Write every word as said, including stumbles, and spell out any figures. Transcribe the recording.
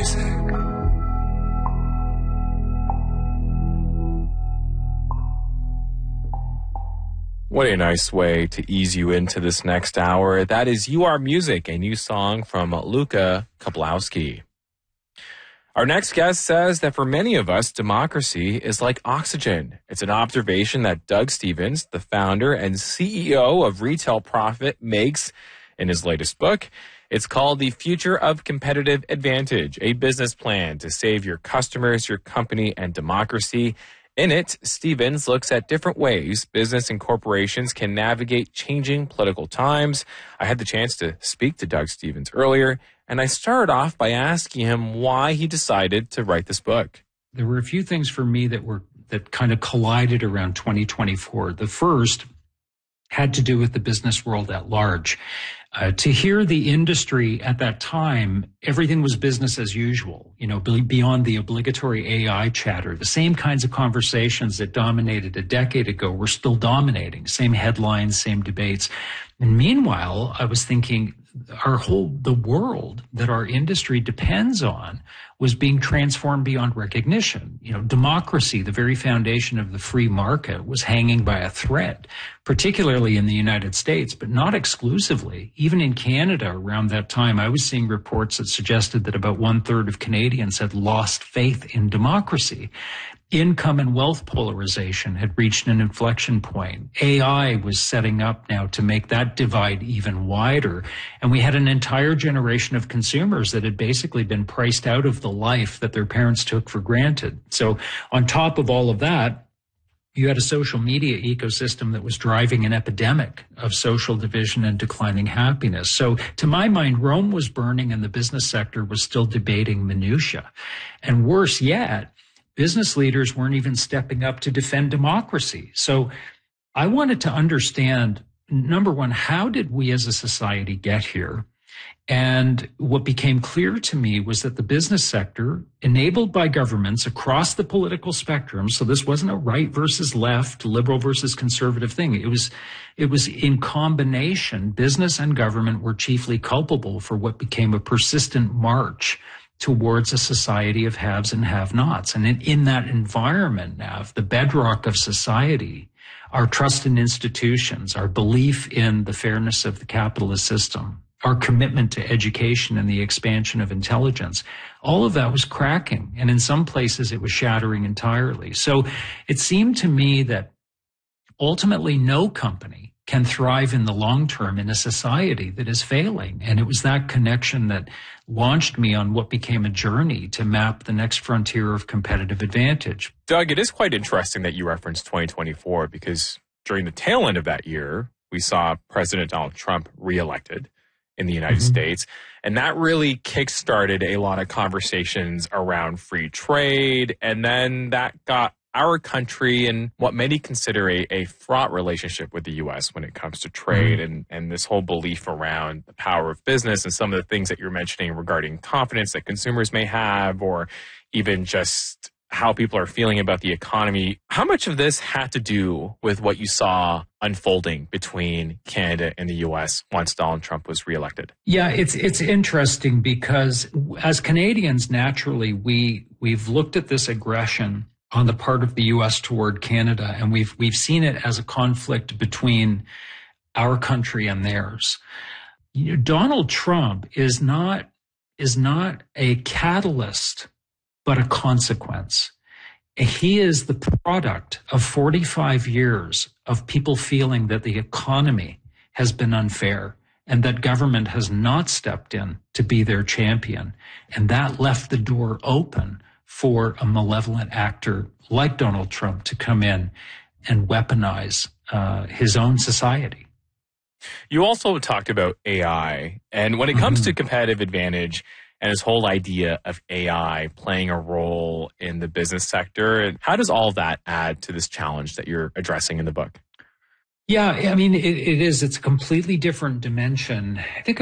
music. What a nice way to ease you into this next hour. That is You Are Music, a new song from Luka Kaplowski. Our next guest says that for many of us, democracy is like oxygen. It's an observation that Doug Stephens, the founder and C E O of Retail Profit, makes in his latest book. It's called The Future of Competitive Advantage, a business plan to save your customers, your company, and democracy. In it, Stephens looks at different ways business and corporations can navigate changing political times. I had the chance to speak to Doug Stephens earlier, and I started off by asking him why he decided to write this book. There were a few things for me that were that kind of collided around twenty twenty-four. The first had to do with the business world at large. Uh, to hear the industry at that time, everything was business as usual, you know, beyond the obligatory A I chatter. The same kinds of conversations that dominated a decade ago were still dominating, same headlines, same debates. And meanwhile, I was thinking our whole, the world that our industry depends on was being transformed beyond recognition. You know, democracy, the very foundation of the free market, was hanging by a thread, particularly in the United States, but not exclusively. Even in Canada around that time, I was seeing reports that suggested that about one third of Canadians had lost faith in democracy. Income and wealth polarization had reached an inflection point. A I was setting up now to make that divide even wider. And we had an entire generation of consumers that had basically been priced out of the life that their parents took for granted. So on top of all of that, you had a social media ecosystem that was driving an epidemic of social division and declining happiness. So to my mind, Rome was burning and the business sector was still debating minutia. And worse yet, business leaders weren't even stepping up to defend democracy. So I wanted to understand, number one, how did we as a society get here? And what became clear to me was that the business sector, enabled by governments across the political spectrum, so this wasn't a right versus left, liberal versus conservative thing. It was, it was in combination, business and government were chiefly culpable for what became a persistent march towards a society of haves and have-nots. And in, in that environment, Nav, the bedrock of society, our trust in institutions, our belief in the fairness of the capitalist system, our commitment to education and the expansion of intelligence, all of that was cracking. And in some places, it was shattering entirely. So it seemed to me that ultimately no company can thrive in the long term in a society that is failing. And it was that connection that launched me on what became a journey to map the next frontier of competitive advantage. Doug, it is quite interesting that you referenced twenty twenty-four because during the tail end of that year, we saw President Donald Trump reelected in the United mm-hmm. States. And that really kickstarted a lot of conversations around free trade. And then that got our country in what many consider a, a fraught relationship with the U S when it comes to trade mm-hmm. and, and this whole belief around the power of business and some of the things that you're mentioning regarding confidence that consumers may have or even just how people are feeling about the economy. How much of this had to do with what you saw unfolding between Canada and the U S once Donald Trump was reelected? Yeah, it's it's interesting because as Canadians, naturally, we we've looked at this aggression on the part of the U S toward Canada, and we've we've seen it as a conflict between our country and theirs. You know, Donald Trump is not is not a catalyst, but a consequence. He is the product of forty-five years of people feeling that the economy has been unfair and that government has not stepped in to be their champion. And that left the door open for a malevolent actor like Donald Trump to come in and weaponize uh, his own society. You also talked about A I, and when it comes mm-hmm. to competitive advantage and this whole idea of A I playing a role in the business sector, how does all of that add to this challenge that you're addressing in the book? Yeah, I mean, it, it is. It's a completely different dimension. I think